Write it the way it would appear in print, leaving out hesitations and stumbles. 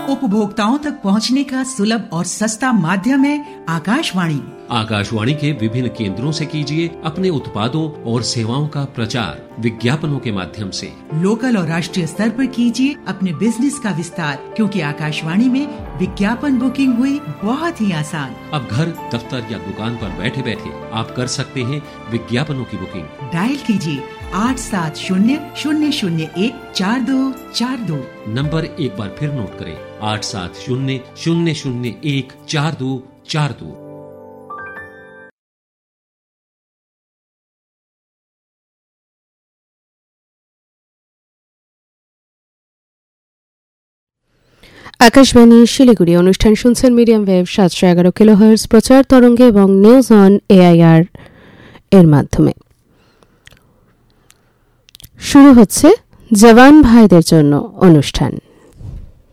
उपभोक्ताओं तक पहुंचने का सुलभ और सस्ता माध्यम है आकाशवाणी। आकाशवाणी के विभिन्न केंद्रों से कीजिए अपने उत्पादों और सेवाओं का प्रचार विज्ञापनों के माध्यम से। लोकल और राष्ट्रीय स्तर पर कीजिए अपने बिजनेस का विस्तार, क्योंकि आकाशवाणी में विज्ञापन बुकिंग हुई बहुत ही आसान। अब घर, दफ्तर या दुकान पर बैठे बैठे आप कर सकते हैं विज्ञापनों की बुकिंग। डायल कीजिए 8700014242। नंबर एक बार फिर नोट करें, 8700014242। আকাশবাণী শিলিগুড়ি অনুষ্ঠান শুনছেন মিডিয়াম ওয়েভ 711 কিলোহার্টজ প্রচার তরঙ্গে এবং নিউজ অন এআইআর এর মাধ্যমে। শুরু হচ্ছে জওয়ান ভাইদের জন্য অনুষ্ঠান।